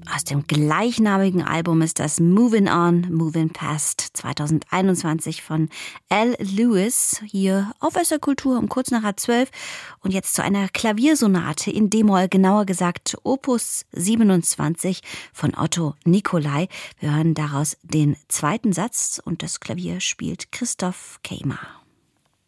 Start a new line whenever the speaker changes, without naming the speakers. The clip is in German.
Aus dem gleichnamigen Album ist das Moving On, Moving Past 2021 von Al Lewis hier auf SR Kultur um kurz nach 12 und jetzt zu einer Klaviersonate in D-Moll, genauer gesagt Opus 27 von Otto Nicolai. Wir hören daraus den zweiten Satz und das Klavier spielt Christoph Keimer.